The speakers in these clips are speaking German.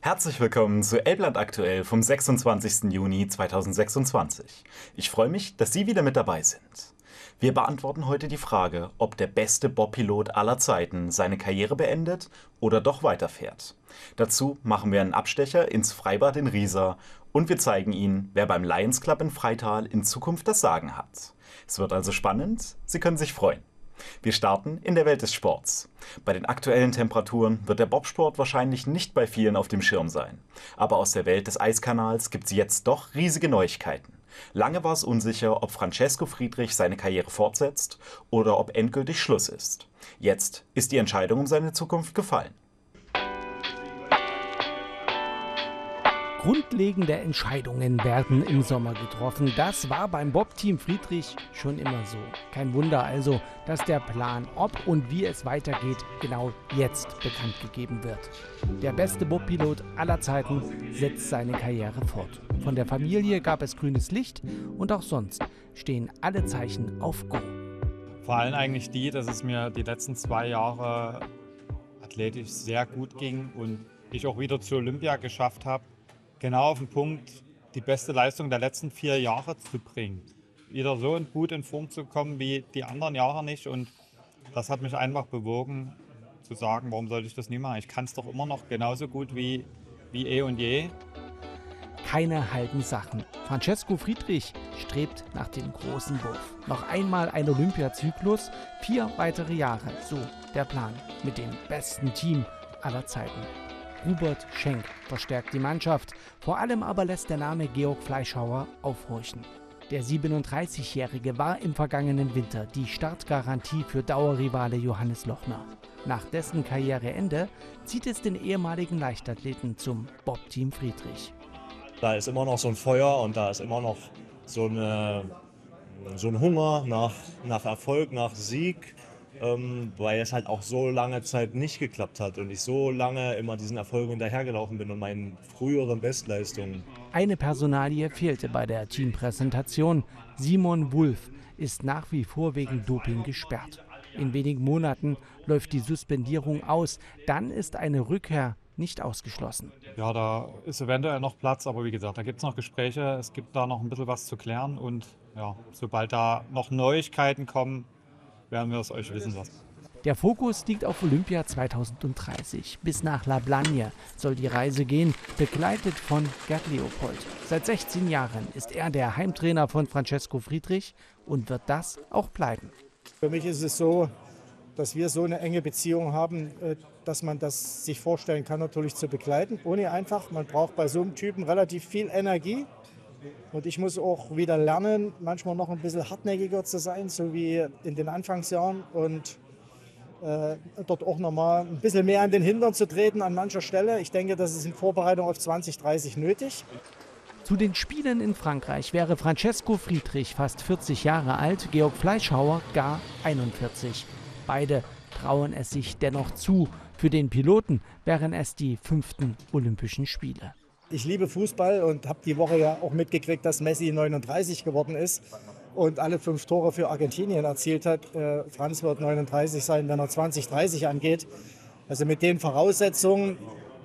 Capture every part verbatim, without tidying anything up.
Herzlich willkommen zu Elbland aktuell vom sechsundzwanzigsten Juni zweitausendsechsundzwanzig. Ich freue mich, dass Sie wieder mit dabei sind. Wir beantworten heute die Frage, ob der beste Bobpilot aller Zeiten seine Karriere beendet oder doch weiterfährt. Dazu machen wir einen Abstecher ins Freibad in Riesa und wir zeigen Ihnen, wer beim Lions Club in Freital in Zukunft das Sagen hat. Es wird also spannend, Sie können sich freuen. Wir starten in der Welt des Sports. Bei den aktuellen Temperaturen wird der Bobsport wahrscheinlich nicht bei vielen auf dem Schirm sein. Aber aus der Welt des Eiskanals gibt es jetzt doch riesige Neuigkeiten. Lange war es unsicher, ob Francesco Friedrich seine Karriere fortsetzt oder ob endgültig Schluss ist. Jetzt ist die Entscheidung um seine Zukunft gefallen. Grundlegende Entscheidungen werden im Sommer getroffen. Das war beim Bob-Team Friedrich schon immer so. Kein Wunder also, dass der Plan, ob und wie es weitergeht, genau jetzt bekannt gegeben wird. Der beste Bobpilot aller Zeiten setzt seine Karriere fort. Von der Familie gab es grünes Licht und auch sonst stehen alle Zeichen auf Go. Vor allem eigentlich die, dass es mir die letzten zwei Jahre athletisch sehr gut ging und ich auch wieder zur Olympia geschafft habe, genau auf den Punkt, die beste Leistung der letzten vier Jahre zu bringen. Wieder so gut in Form zu kommen wie die anderen Jahre nicht. Und das hat mich einfach bewogen, zu sagen, warum sollte ich das nie machen? Ich kann es doch immer noch genauso gut wie, wie eh und je. Keine halben Sachen. Francesco Friedrich strebt nach dem großen Wurf. Noch einmal ein Olympiazyklus, vier weitere Jahre. So der Plan mit dem besten Team aller Zeiten. Hubert Schenk verstärkt die Mannschaft, vor allem aber lässt der Name Georg Fleischhauer aufhorchen. Der siebenunddreißigjährige war im vergangenen Winter die Startgarantie für Dauerrivale Johannes Lochner. Nach dessen Karriereende zieht es den ehemaligen Leichtathleten zum Bob-Team Friedrich. Da ist immer noch so ein Feuer und da ist immer noch so, eine, so ein Hunger nach, nach Erfolg, nach Sieg. Ähm, weil es halt auch so lange Zeit nicht geklappt hat und ich so lange immer diesen Erfolgen hinterhergelaufen bin und meinen früheren Bestleistungen. Eine Personalie fehlte bei der Teampräsentation. Simon Wulff ist nach wie vor wegen Doping gesperrt. In wenigen Monaten läuft die Suspendierung aus, dann ist eine Rückkehr nicht ausgeschlossen. Ja, da ist eventuell noch Platz, aber wie gesagt, da gibt es noch Gespräche, es gibt da noch ein bisschen was zu klären und ja, sobald da noch Neuigkeiten kommen, werden wir es euch wissen lassen. Der Fokus liegt auf Olympia zweitausenddreißig. Bis nach La Blagne soll die Reise gehen, begleitet von Gerd Leopold. Seit sechzehn Jahren ist er der Heimtrainer von Francesco Friedrich und wird das auch bleiben. Für mich ist es so, dass wir so eine enge Beziehung haben, dass man das sich vorstellen kann, natürlich zu begleiten. Ohne einfach, man braucht bei so einem Typen relativ viel Energie. Und ich muss auch wieder lernen, manchmal noch ein bisschen hartnäckiger zu sein, so wie in den Anfangsjahren. Und äh, dort auch noch mal ein bisschen mehr an den Hintern zu treten an mancher Stelle. Ich denke, das ist in Vorbereitung auf zwanzig dreißig nötig. Zu den Spielen in Frankreich wäre Francesco Friedrich fast vierzig Jahre alt, Georg Fleischhauer gar einundvierzig. Beide trauen es sich dennoch zu. Für den Piloten wären es die fünften Olympischen Spiele. Ich liebe Fußball und habe die Woche ja auch mitgekriegt, dass Messi neununddreißig geworden ist und alle fünf Tore für Argentinien erzielt hat. Äh, Franz wird neununddreißig sein, wenn er zwanzig dreißig angeht. Also mit den Voraussetzungen,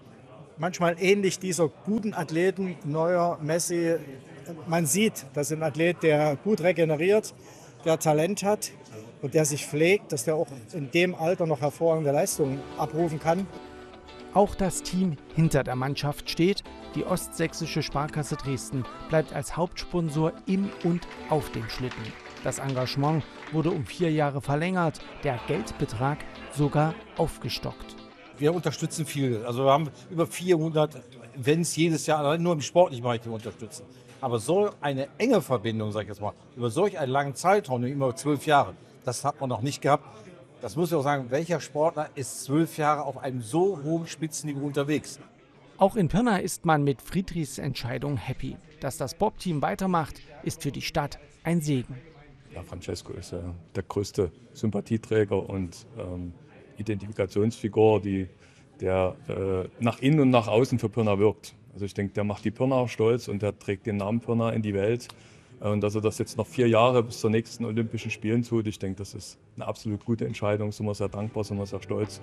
manchmal ähnlich dieser guten Athleten, Neuer, Messi. Man sieht, das ist ein Athlet, der gut regeneriert, der Talent hat und der sich pflegt, dass der auch in dem Alter noch hervorragende Leistungen abrufen kann. Auch das Team hinter der Mannschaft steht. Die Ostsächsische Sparkasse Dresden bleibt als Hauptsponsor im und auf dem Schlitten. Das Engagement wurde um vier Jahre verlängert, der Geldbetrag sogar aufgestockt. Wir unterstützen viel. Also wir haben über vierhundert Events jedes Jahr, allein nur im sportlichen Bereich, die wir unterstützen. Aber so eine enge Verbindung, sag ich jetzt mal, über solch einen langen Zeitraum, immer zwölf Jahre, das hat man noch nicht gehabt. Das muss ich auch sagen, welcher Sportler ist zwölf Jahre auf einem so hohen Spitzenniveau unterwegs? Auch in Pirna ist man mit Friedrichs Entscheidung happy. Dass das Bob-Team weitermacht, ist für die Stadt ein Segen. Ja, Francesco ist ja der größte Sympathieträger und ähm, Identifikationsfigur, die, der äh, nach innen und nach außen für Pirna wirkt. Also ich denke, der macht die Pirna stolz und der trägt den Namen Pirna in die Welt. Und dass er das jetzt noch vier Jahre bis zur nächsten Olympischen Spielen tut, ich denke, das ist eine absolut gute Entscheidung. Sind wir sehr dankbar, sind wir sehr stolz.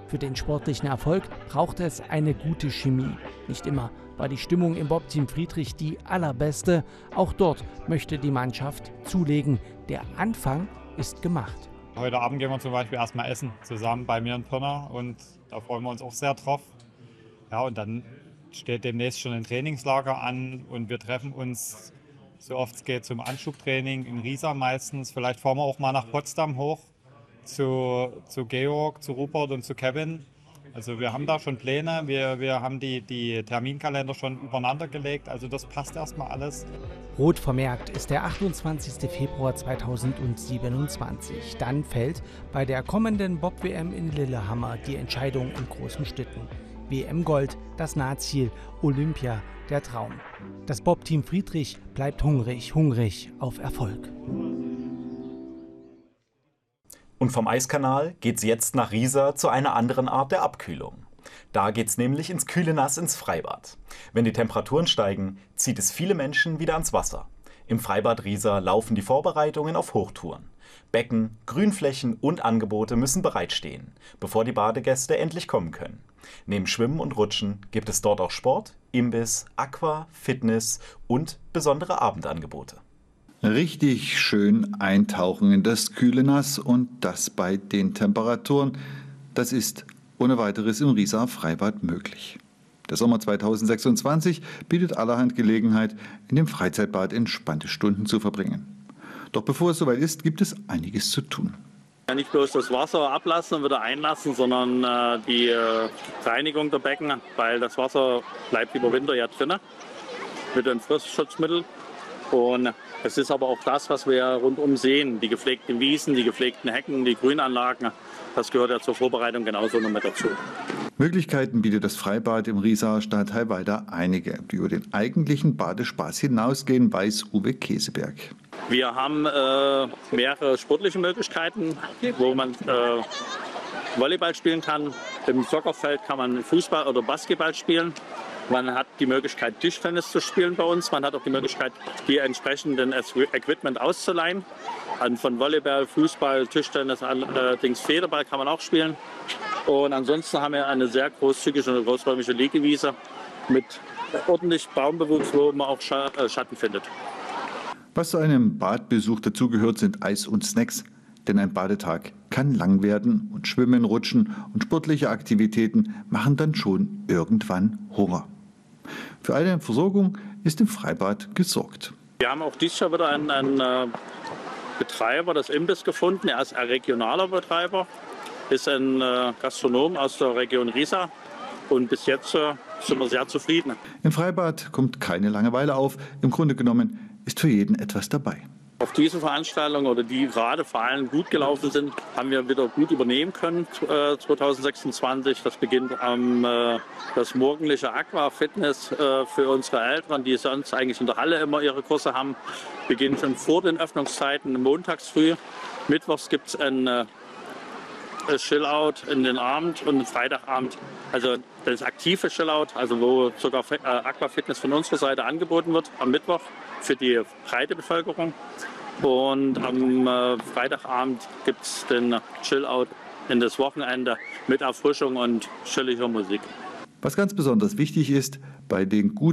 Für den sportlichen Erfolg braucht es eine gute Chemie. Nicht immer war die Stimmung im Bob-Team Friedrich die allerbeste. Auch dort möchte die Mannschaft zulegen. Der Anfang ist gemacht. Heute Abend gehen wir zum Beispiel erstmal essen, zusammen bei mir in Pirna, und da freuen wir uns auch sehr drauf. Ja, und dann steht demnächst schon ein Trainingslager an und wir treffen uns, so oft es geht, zum Anschubtraining in Riesa meistens. Vielleicht fahren wir auch mal nach Potsdam hoch zu, zu Georg, zu Rupert und zu Kevin. Also wir haben da schon Pläne, wir, wir haben die, die Terminkalender schon übereinander gelegt, also das passt erstmal alles. Rot vermerkt ist der achtundzwanzigste Februar zweitausendsiebenundzwanzig. Dann fällt bei der kommenden Bob-W M in Lillehammer die Entscheidung in großen Schritten. W M-Gold, das Nahziel, Olympia, der Traum. Das Bob-Team Friedrich bleibt hungrig, hungrig auf Erfolg. Und vom Eiskanal geht's jetzt nach Riesa zu einer anderen Art der Abkühlung. Da geht's nämlich ins kühle Nass ins Freibad. Wenn die Temperaturen steigen, zieht es viele Menschen wieder ans Wasser. Im Freibad Riesa laufen die Vorbereitungen auf Hochtouren. Becken, Grünflächen und Angebote müssen bereitstehen, bevor die Badegäste endlich kommen können. Neben Schwimmen und Rutschen gibt es dort auch Sport, Imbiss, Aqua, Fitness und besondere Abendangebote. Richtig schön eintauchen in das kühle Nass und das bei den Temperaturen. Das ist ohne weiteres im Rieser Freibad möglich. Der Sommer zweitausendsechsundzwanzig bietet allerhand Gelegenheit, in dem Freizeitbad entspannte Stunden zu verbringen. Doch bevor es soweit ist, gibt es einiges zu tun. Ja, nicht bloß das Wasser ablassen und wieder einlassen, sondern äh, die äh, Reinigung der Becken, weil das Wasser bleibt über Winter ja drin mit den Frostschutzmitteln. Und es ist aber auch das, was wir rundum sehen, die gepflegten Wiesen, die gepflegten Hecken, die Grünanlagen, das gehört ja zur Vorbereitung genauso noch mit dazu. Möglichkeiten bietet das Freibad im Rieser Stadtteil weiter einige, die über den eigentlichen Badespaß hinausgehen, weiß Uwe Keseberg. Wir haben äh, mehrere sportliche Möglichkeiten, wo man äh, Volleyball spielen kann. Im Soccerfeld kann man Fußball oder Basketball spielen. Man hat die Möglichkeit, Tischtennis zu spielen bei uns. Man hat auch die Möglichkeit, die entsprechenden Equipment auszuleihen. Also von Volleyball, Fußball, Tischtennis, allerdings Federball kann man auch spielen. Und ansonsten haben wir eine sehr großzügige und großräumige Liegewiese mit ordentlich Baumbewuchs, wo man auch Schatten findet. Was zu einem Badbesuch dazugehört, sind Eis und Snacks. Denn ein Badetag kann lang werden und Schwimmen, Rutschen und sportliche Aktivitäten machen dann schon irgendwann Hunger. Für eine Versorgung ist im Freibad gesorgt. Wir haben auch dieses Jahr wieder einen, einen Betreiber des Imbiss gefunden. Er ist ein regionaler Betreiber, ist ein Gastronom aus der Region Riesa und bis jetzt sind wir sehr zufrieden. Im Freibad kommt keine Langeweile auf. Im Grunde genommen ist für jeden etwas dabei. Auf diese Veranstaltungen, oder die gerade vor allem gut gelaufen sind, haben wir wieder gut übernehmen können äh, zweitausendsechsundzwanzig. Das beginnt am ähm, das morgendliche Aqua Fitness äh, für unsere Eltern, die sonst eigentlich in der Halle immer ihre Kurse haben. Beginnt schon vor den Öffnungszeiten, montags früh. Mittwochs gibt es ein äh, Chill-Out in den Abend und Freitagabend. Also das aktive Chill-Out, also wo sogar äh, Aqua Fitness von unserer Seite angeboten wird am Mittwoch für die breite Bevölkerung. Und am äh, Freitagabend gibt es den Chill-Out in das Wochenende mit Erfrischung und chilliger Musik. Was ganz besonders wichtig ist, bei den gut